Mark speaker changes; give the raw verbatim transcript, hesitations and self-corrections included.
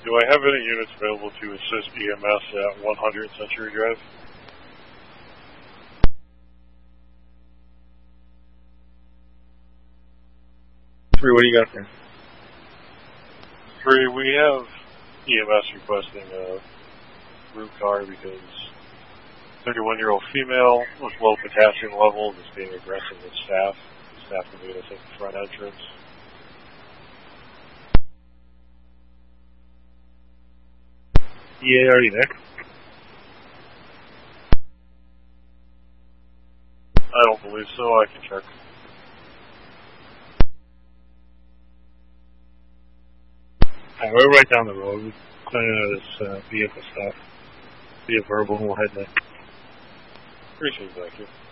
Speaker 1: do I have any units available to assist E M S at one hundred Century Drive?
Speaker 2: Three, what do you got there?
Speaker 1: Three, we have E M S requesting a route car because thirty-one-year-old female with low potassium levels is being aggressive with staff. Staff can meet us at the front entrance.
Speaker 2: E A, are you there?
Speaker 1: I don't believe so. I can check.
Speaker 2: Alright, we're right down the road. We're clearing out this uh, vehicle stuff. Be a verbal and we'll head there.
Speaker 1: Appreciate it, thank you.